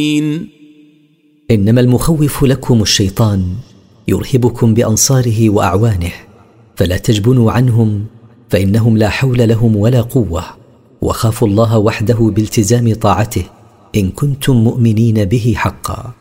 إنما المخوف لكم الشيطان يرهبكم بأنصاره وأعوانه، فلا تجبنوا عنهم، فإنهم لا حول لهم ولا قوة، وخافوا الله وحده بالتزام طاعته إن كنتم مؤمنين به حقا.